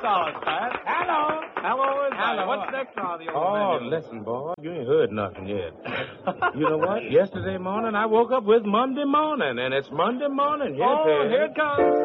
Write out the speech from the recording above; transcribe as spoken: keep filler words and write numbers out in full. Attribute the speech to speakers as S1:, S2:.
S1: solid, Pat.
S2: Hello.
S1: Hello, is
S2: Hello.
S1: What's next on the old
S3: Oh,
S1: menu?
S3: listen, boy, you ain't heard nothing yet. You know what? Yesterday morning, I woke up with Monday morning, and it's Monday morning. Yes,
S1: Oh,
S3: it is.
S1: here it comes.